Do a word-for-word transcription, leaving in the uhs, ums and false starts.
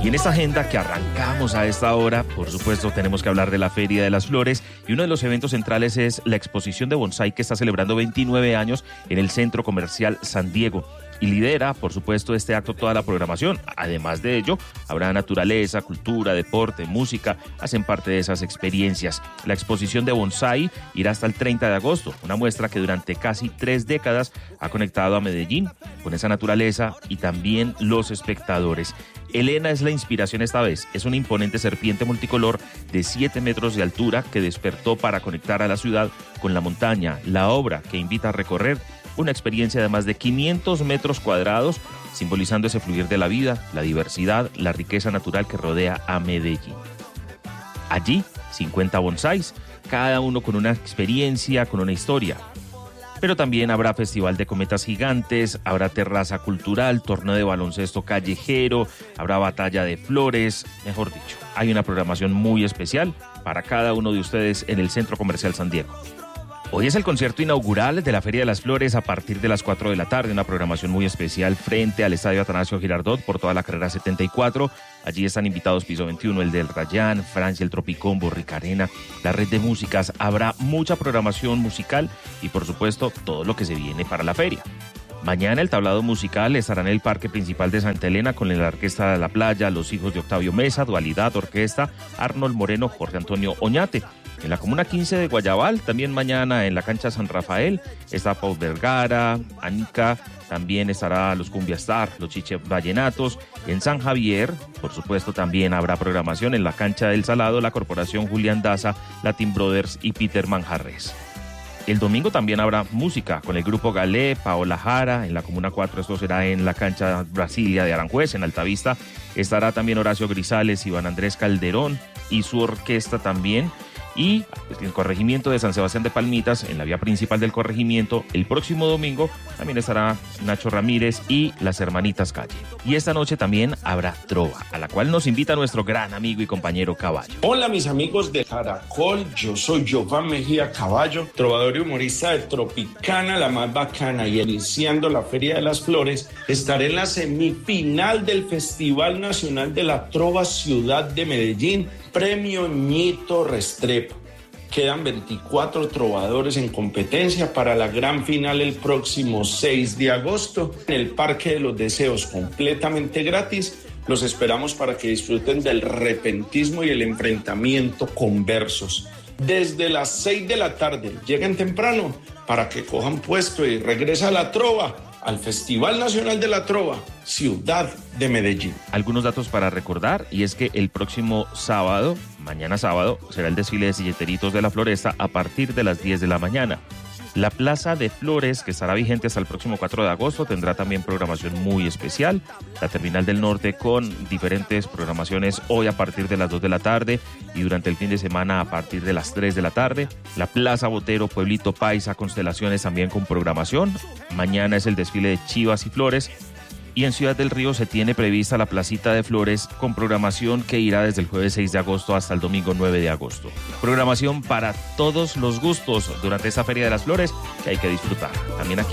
Y en esta agenda que arrancamos a esta hora, por supuesto, tenemos que hablar de la Feria de las Flores, y uno de los eventos centrales es la exposición de bonsái que está celebrando veintinueve años en el Centro Comercial San Diego. Y lidera, por supuesto, este acto toda la programación. Además de ello, habrá naturaleza, cultura, deporte, música, hacen parte de esas experiencias. La exposición de bonsái irá hasta el treinta de agosto, una muestra que durante casi tres décadas ha conectado a Medellín con esa naturaleza y también los espectadores. Elena es la inspiración esta vez. Es una imponente serpiente multicolor de siete metros de altura que despertó para conectar a la ciudad con la montaña. La obra que invita a recorrer una experiencia de más de quinientos metros cuadrados, simbolizando ese fluir de la vida, la diversidad, la riqueza natural que rodea a Medellín. Allí, cincuenta bonsáis, cada uno con una experiencia, con una historia. Pero también habrá festival de cometas gigantes, habrá terraza cultural, torneo de baloncesto callejero, habrá batalla de flores, mejor dicho. Hay una programación muy especial para cada uno de ustedes en el Centro Comercial San Diego. Hoy es el concierto inaugural de la Feria de las Flores a partir de las cuatro de la tarde, una programación muy especial frente al Estadio Atanasio Girardot por toda la carrera setenta y cuatro. Allí están invitados Piso veintiuno, el del Rayán, Francia, el Tropicombo, Ricarena, la red de músicas. Habrá mucha programación musical y, por supuesto, todo lo que se viene para la feria. Mañana el tablado musical estará en el Parque Principal de Santa Elena con la Orquesta de la Playa, los hijos de Octavio Mesa, Dualidad, Orquesta, Arnold Moreno, Jorge Antonio Oñate. En la Comuna quince de Guayabal, también mañana en la cancha San Rafael, está Pau Vergara, Anica, también estará los Cumbia Star, los Chiche Vallenatos. En San Javier, por supuesto, también habrá programación en la cancha del Salado, la Corporación Julián Daza, Latin Brothers y Peter Manjarres. El domingo también habrá música con el grupo Galé, Paola Jara, en la Comuna cuatro, esto será en la cancha Brasilia de Aranjuez, en Altavista. Estará también Horacio Grisales, Iván Andrés Calderón y su orquesta también. Y el corregimiento de San Sebastián de Palmitas, en la vía principal del corregimiento, el próximo domingo también estará Nacho Ramírez y las Hermanitas Calle. Y esta noche también habrá trova, a la cual nos invita nuestro gran amigo y compañero Caballo. Hola mis amigos de Caracol, yo soy Giovanni Mejía Caballo, trovador y humorista de Tropicana, la más bacana, y iniciando la Feria de las Flores, estaré en la semifinal del Festival Nacional de la Trova Ciudad de Medellín, Premio Ñito Restrepo. Quedan veinticuatro trovadores en competencia para la gran final el próximo seis de agosto en el Parque de los Deseos, completamente gratis. Los esperamos para que disfruten del repentismo y el enfrentamiento con versos. Desde las seis de la tarde, lleguen temprano para que cojan puesto y regresa a la trova, al Festival Nacional de la Trova, Ciudad de Medellín. Algunos datos para recordar, y es que el próximo sábado, mañana sábado, será el desfile de silleteritos de la Floresta a partir de las diez de la mañana. La Plaza de Flores, que estará vigente hasta el próximo cuatro de agosto, tendrá también programación muy especial. La Terminal del Norte con diferentes programaciones hoy a partir de las dos de la tarde y durante el fin de semana a partir de las tres de la tarde. La Plaza Botero, Pueblito Paisa, Constelaciones también con programación. Mañana es el desfile de Chivas y Flores. Y en Ciudad del Río se tiene prevista la Placita de Flores con programación que irá desde el jueves seis de agosto hasta el domingo nueve de agosto. Programación para todos los gustos durante esta Feria de las Flores que hay que disfrutar. También aquí